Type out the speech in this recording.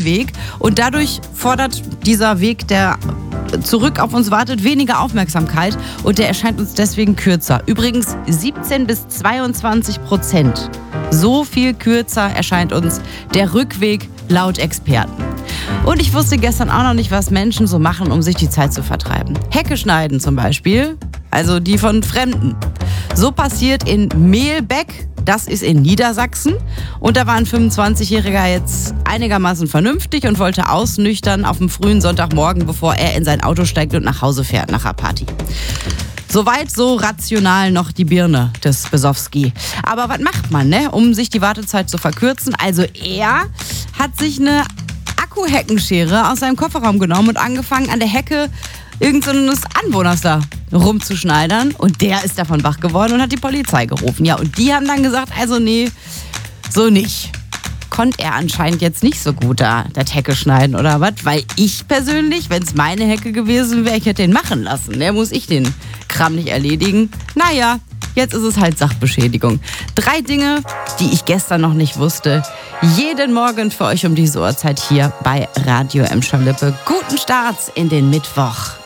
Weg und dadurch fordert dieser Weg, der zurück auf uns wartet, weniger Aufmerksamkeit und der erscheint uns deswegen kürzer. Übrigens 17-22%. So viel kürzer erscheint uns der Rückweg laut Experten. Und ich wusste gestern auch noch nicht, was Menschen so machen, um sich die Zeit zu vertreiben. Hecke schneiden zum Beispiel, also die von Fremden. So passiert in Mehlbeck, das ist in Niedersachsen. Und da war ein 25-Jähriger jetzt einigermaßen vernünftig und wollte ausnüchtern auf dem frühen Sonntagmorgen, bevor er in sein Auto steigt und nach Hause fährt nach der Party. Soweit so rational noch die Birne des Besowski. Aber was macht man, um sich die Wartezeit zu verkürzen? Also er hat sich eine Akkuheckenschere aus seinem Kofferraum genommen und angefangen, an der Hecke irgendeines Anwohners da rumzuschneidern. Und der ist davon wach geworden und hat die Polizei gerufen. Ja, und die haben dann gesagt, also nee, so nicht. Konnte er anscheinend jetzt nicht so gut da das Hecke schneiden oder was? Weil ich persönlich, wenn es meine Hecke gewesen wäre, ich hätte den machen lassen. Muss ich den Kram nicht erledigen. Naja, jetzt ist es halt Sachbeschädigung. 3 Dinge, die ich gestern noch nicht wusste. Jeden Morgen für euch um diese Uhrzeit hier bei Radio Emscher-Lippe. Guten Start in den Mittwoch.